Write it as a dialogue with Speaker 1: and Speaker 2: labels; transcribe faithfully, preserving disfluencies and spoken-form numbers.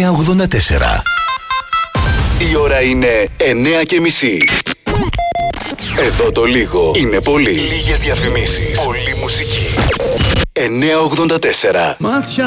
Speaker 1: εννιά ογδόντα τέσσερα.
Speaker 2: Η ώρα είναι εννιά και μισή. Εδώ το λίγο είναι πολύ. Λίγες διαφημίσεις. Πολύ μουσική. εννιά ογδόντα τέσσερα.
Speaker 3: Μάτια